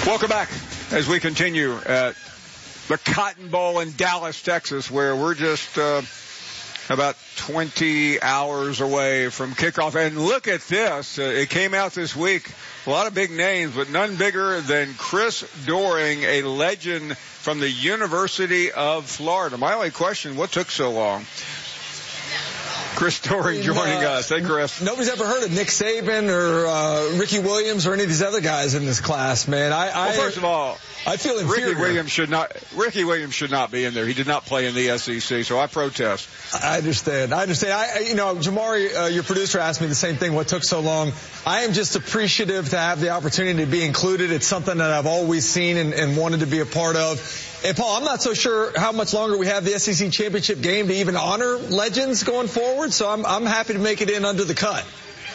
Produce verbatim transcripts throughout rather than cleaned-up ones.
Welcome back as we continue at the Cotton Bowl in Dallas, Texas, where we're just uh, about twenty hours away from kickoff. And look at this. Uh, it came out this week. A lot of big names, but none bigger than Chris Doering, a legend from the University of Florida. My only question, what took so long? Chris Doering joining uh, us. Hey, Chris. Nobody's ever heard of Nick Saban or uh, Ricky Williams or any of these other guys in this class, man. I, I well, first of all, I feel inferior. Ricky Williams should not. Ricky Williams should not be in there. He did not play in the S E C, so I protest. I understand. I understand. I, you know, Jamari, uh, your producer, asked me the same thing. What took so long? I am just appreciative to have the opportunity to be included. It's something that I've always seen and, and wanted to be a part of. And Paul, I'm not so sure how much longer we have the S E C championship game to even honor legends going forward. So I'm I'm happy to make it in under the cut.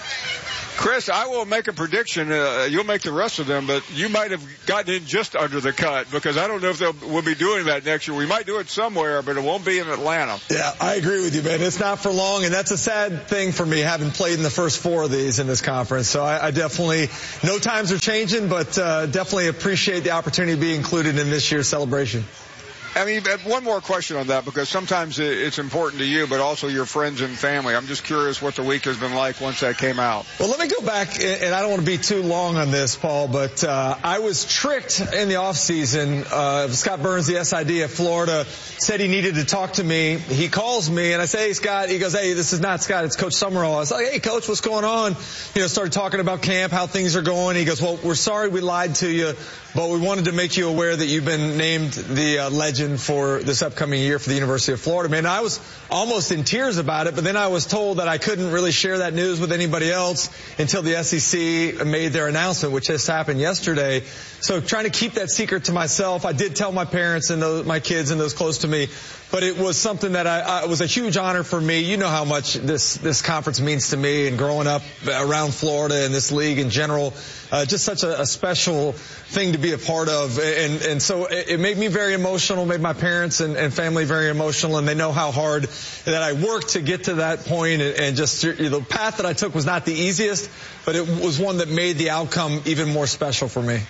Chris, I will make a prediction. Uh, you'll make the rest of them, but you might have gotten in just under the cut because I don't know if they'll, we'll be doing that next year. We might do it somewhere, but it won't be in Atlanta. Yeah, I agree with you, man. It's not for long, and that's a sad thing for me, having played in the first four of these in this conference. So I, I definitely, no times are changing, but uh, definitely appreciate the opportunity to be included in this year's celebration. I mean, one more question on that, because sometimes it's important to you, but also your friends and family. I'm just curious what the week has been like once that came out. Well, let me go back, and I don't want to be too long on this, Paul, but uh, I was tricked in the offseason. Uh, Scott Burns, the S I D at Florida, said he needed to talk to me. He calls me, and I say, hey, Scott. He goes, hey, this is not Scott. It's Coach Summerall. I was like, hey, Coach, what's going on? You know, started talking about camp, how things are going. He goes, well, we're sorry we lied to you, but we wanted to make you aware that you've been named the uh, legend for this upcoming year for the University of Florida. Man, I was almost in tears about it, but then I was told that I couldn't really share that news with anybody else until the S E C made their announcement, which just happened yesterday. So trying to keep that secret to myself. I did tell my parents and those, my kids and those close to me, but it was something that I, I it was a huge honor for me. You know how much this this conference means to me, and growing up around Florida and this league in general, uh, just such a, a special thing to be a part of. And and so it, it made me very emotional, made my parents and, and family very emotional, and they know how hard that I worked to get to that point. And, and just you know, the path that I took was not the easiest, but it was one that made the outcome even more special for me.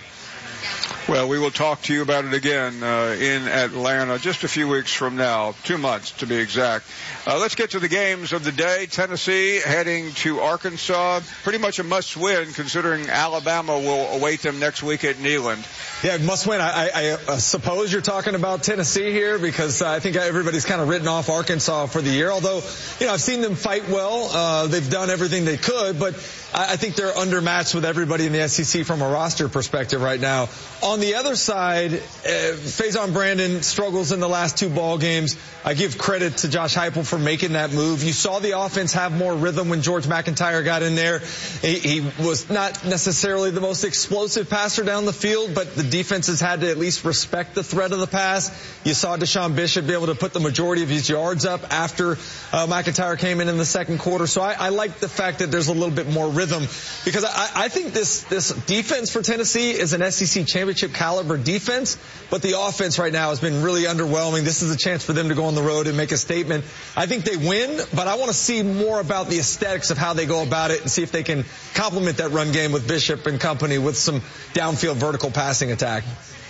Well, we will talk to you about it again uh, in Atlanta just a few weeks from now, two months to be exact. Uh, let's get to the games of the day. Tennessee heading to Arkansas. Pretty much a must-win, considering Alabama will await them next week at Neyland. Yeah, must-win. I, I, I suppose you're talking about Tennessee here, because I think everybody's kind of written off Arkansas for the year. Although, you know, I've seen them fight well. Uh, they've done everything they could, but I, I think they're undermatched with everybody in the S E C from a roster perspective right now. On the other side, uh, Faison Brandon struggles in the last two ball games. I give credit to Josh Heupel for making that move. You saw the offense have more rhythm when George McIntyre got in there. He, he was not necessarily the most explosive passer down the field, but the defenses had to at least respect the threat of the pass. You saw Deshaun Bishop be able to put the majority of his yards up after uh, McIntyre came in in the second quarter. So I, I like the fact that there's a little bit more rhythm, because I, I think this, this defense for Tennessee is an S E C championship caliber defense, but the offense right now has been really underwhelming. This is a chance for them to go on the road and make a statement. I think they win, but I want to see more about the aesthetics of how they go about it and see if they can complement that run game with Bishop and company with some downfield vertical passing attack.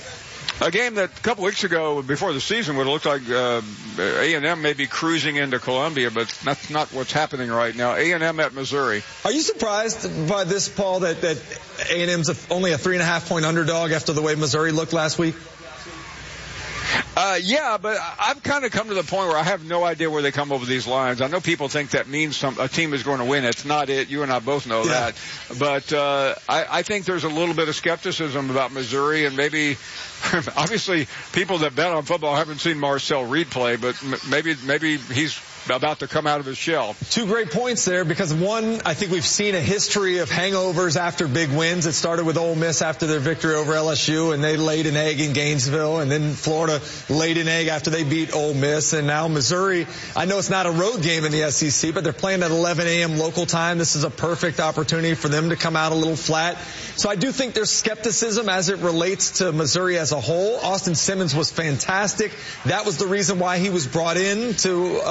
A game that a couple weeks ago, before the season, would have looked like uh, A and M may be cruising into Columbia, but that's not what's happening right now. A and M at Missouri. Are you surprised by this, Paul, that, that A and M's a, only a three and a half point underdog after the way Missouri looked last week? Uh, yeah, but I've kind of come to the point where I have no idea where they come up with these lines. I know people think that means some, a team is going to win. It's not it. You and I both know yeah. that. But uh, I, I think there's a little bit of skepticism about Missouri, and maybe, obviously, people that bet on football haven't seen Marcel Reed play, but maybe maybe he's about to come out of his shell. Two great points there, because one, I think we've seen a history of hangovers after big wins. It started with Ole Miss after their victory over L S U, and they laid an egg in Gainesville, and then Florida laid an egg after they beat Ole Miss, and now Missouri. I know it's not a road game in the S E C, but they're playing at eleven a.m. local time. This is a perfect opportunity for them to come out a little flat. So I do think there's skepticism as it relates to Missouri as a whole. Austin Simmons was fantastic. That was the reason why he was brought in to uh, Como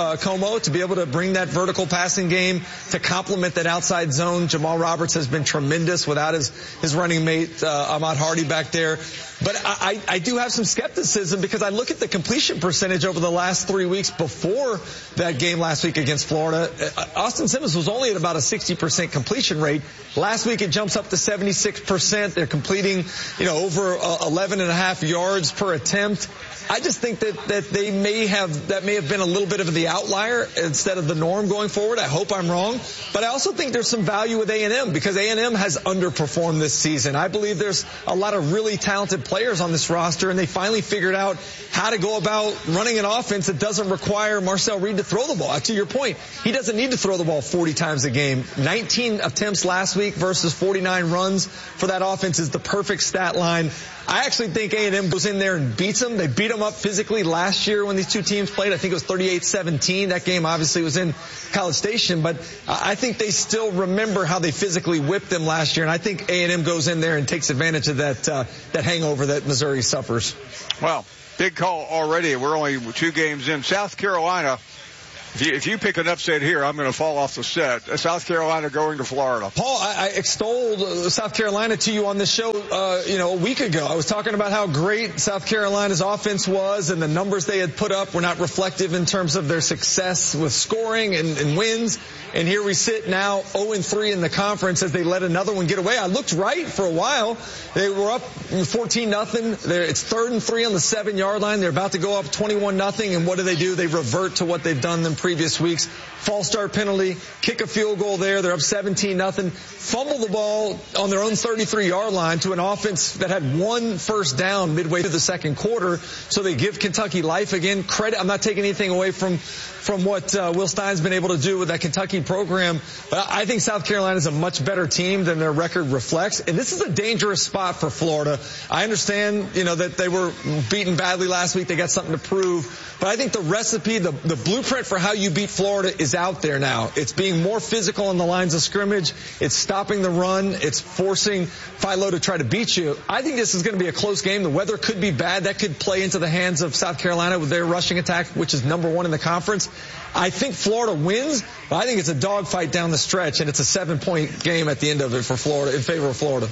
Mo, to be able to bring that vertical passing game to complement that outside zone. Jamal Roberts has been tremendous without his, his running mate, uh, Ahmad Hardy back there. But I, I do have some skepticism because I look at the completion percentage over the last three weeks before that game last week against Florida. Austin Simmons was only at about a sixty percent completion rate. Last week it jumps up to seventy-six percent. They're completing, you know, over eleven and a half yards per attempt. I just think that, that they may have, that may have been a little bit of the outlier instead of the norm going forward. I hope I'm wrong. But I also think there's some value with A and M because A and M has underperformed this season. I believe there's a lot of really talented players on this roster, and they finally figured out how to go about running an offense that doesn't require Marcel Reed to throw the ball. To your point, he doesn't need to throw the ball forty times a game. nineteen attempts last week versus forty-nine runs for that offense is the perfect stat line. I actually think A and M goes in there and beats them. They beat them up physically last year when these two teams played. I think it was thirty-eight seventeen. That game obviously was in College Station, but I think they still remember how they physically whipped them last year, and I think A and M goes in there and takes advantage of that uh, that hangover that Missouri suffers. Well, big call already. We're only two games in. South Carolina. If you, if you pick an upset here, I'm going to fall off the set. South Carolina going to Florida. Paul, I, I extolled uh, South Carolina to you on this show, uh, you know, a week ago. I was talking about how great South Carolina's offense was, and the numbers they had put up were not reflective in terms of their success with scoring and, and wins. And here we sit now, oh and three in the conference as they let another one get away. I looked right for a while. They were up fourteen nothing. It's third and three on the seven-yard line. They're about to go up twenty-one nothing. And what do they do? They revert to what they've done the previous weeks. False start penalty, kick a field goal there. They're up seventeen nothing. Fumble the ball on their own thirty-three-yard line to an offense that had one first down midway through the second quarter. So they give Kentucky life again. Credit. I'm not taking anything away from from what uh, Will Stein's been able to do with that Kentucky program. But I think South Carolina is a much better team than their record reflects. And this is a dangerous spot for Florida. I understand, you know, that they were beaten badly last week. They got something to prove. But I think the recipe, the, the blueprint for how you beat Florida is out there now. It's being more physical on the lines of scrimmage. It's stopping the run. It's forcing Philo to try to beat you. I think this is going to be a close game. The weather could be bad. That could play into the hands of South Carolina with their rushing attack, which is number one in the conference. I think Florida wins, but I think it's a dogfight down the stretch, and it's a seven-point game at the end of it for Florida, in favor of Florida.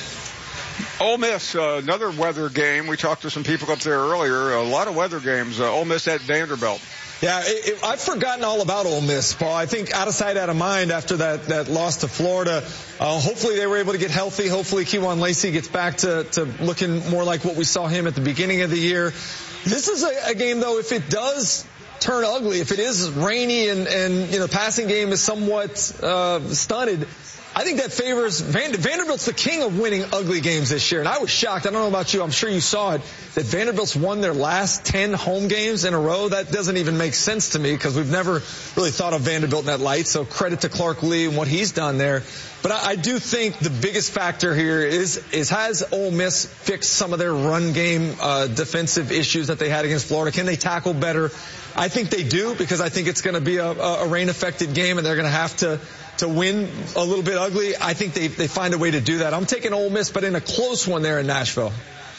Ole Miss, uh, another weather game. We talked to some people up there earlier. A lot of weather games. Uh, Ole Miss at Vanderbilt. Yeah, it, it, I've forgotten all about Ole Miss, Paul. I think out of sight, out of mind after that, that loss to Florida. Uh, hopefully they were able to get healthy. Hopefully Kewan Lacey gets back to, to looking more like what we saw him at the beginning of the year. This is a, a game, though, if it does turn ugly, if it is rainy and, and you know, passing game is somewhat uh, stunted, I think that favors Vander- Vanderbilt's the king of winning ugly games this year. And I was shocked. I don't know about you. I'm sure you saw it, that Vanderbilt's won their last ten home games in a row. That doesn't even make sense to me because we've never really thought of Vanderbilt in that light. So credit to Clark Lee and what he's done there. But I, I do think the biggest factor here is, is has Ole Miss fixed some of their run game uh, defensive issues that they had against Florida? Can they tackle better? I think they do, because I think it's going to be a, a rain-affected game, and they're going to have to to win a little bit ugly. I think they, they find a way to do that. I'm taking Ole Miss, but in a close one there in Nashville.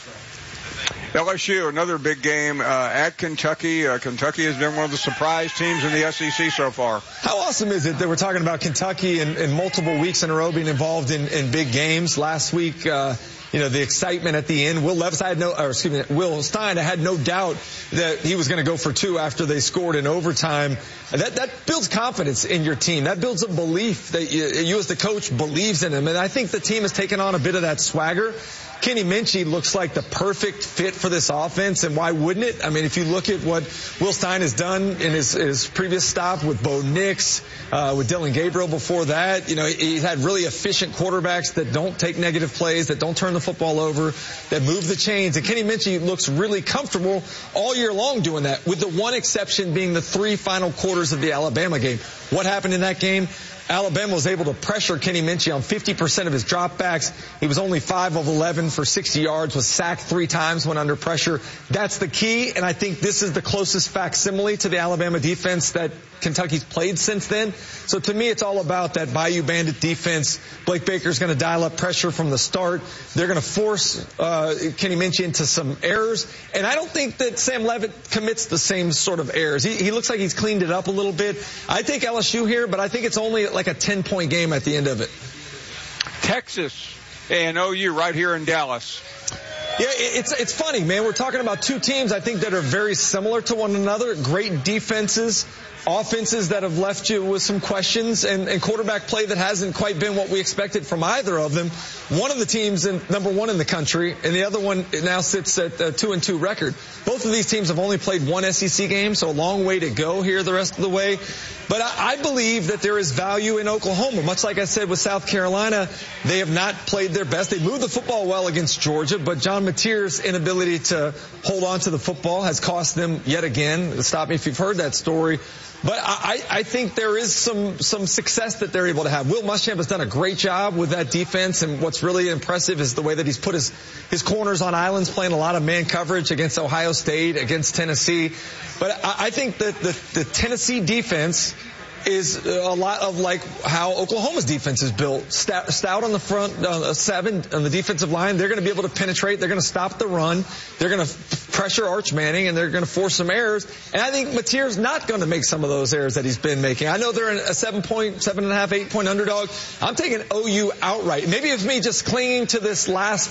L S U, another big game uh, at Kentucky. Uh, Kentucky has been one of the surprise teams in the S E C so far. How awesome is it that we're talking about Kentucky in, in multiple weeks in a row being involved in, in big games? Last week, uh, you know, the excitement at the end. Will Levis, I had no, or excuse me, Will Stein, I had no doubt that he was going to go for two after they scored in overtime. That that builds confidence in your team. That builds a belief that you, you as the coach believes in them. And I think the team has taken on a bit of that swagger. Kenny Minchie looks like the perfect fit for this offense, and why wouldn't it? I mean, if you look at what Will Stein has done in his, his previous stop with Bo Nix, uh, with Dylan Gabriel before that, you know, he's had really efficient quarterbacks that don't take negative plays, that don't turn the football over, that move the chains. And Kenny Minchie looks really comfortable all year long doing that, with the one exception being the three final quarters of the Alabama game. What happened in that game? Alabama was able to pressure Kenny Minchey on fifty percent of his dropbacks. He was only five of eleven for sixty yards, was sacked three times when under pressure. That's the key, and I think this is the closest facsimile to the Alabama defense that Kentucky's played since then. So to me, it's all about that Bayou Bandit defense. Blake Baker's going to dial up pressure from the start. They're going to force uh, Kenny Minchey into some errors. And I don't think that Sam Leavitt commits the same sort of errors. He, he looks like he's cleaned it up a little bit. I take L S U here, but I think it's only like a ten-point game at the end of it. Texas and O U right here in Dallas. Yeah, it's it's funny, man. We're talking about two teams, I think, that are very similar to one another. Great defenses, offenses that have left you with some questions, and, and quarterback play that hasn't quite been what we expected from either of them. One of the teams in number one in the country, and the other one now sits at a two and two record. Both of these teams have only played one S E C game, so a long way to go here the rest of the way. But I, I believe that there is value in Oklahoma. Much like I said with South Carolina, they have not played their best. They moved the football well against Georgia, but John Mateer's inability to hold on to the football has cost them yet again. Stop me if you've heard that story. But I, I think there is some, some success that they're able to have. Will Muschamp has done a great job with that defense, and what's really impressive is the way that he's put his, his corners on islands, playing a lot of man coverage against Ohio State, against Tennessee. But I, I think that the, the Tennessee defense is a lot of like how Oklahoma's defense is built. Stout, stout on the front, uh, seven on the defensive line. They're going to be able to penetrate. They're going to stop the run. They're going to pressure Arch Manning, and they're going to force some errors. And I think Mateer's not going to make some of those errors that he's been making. I know they're a seven point, seven and a half, eight point underdog. I'm taking O U outright. Maybe it's me just clinging to this last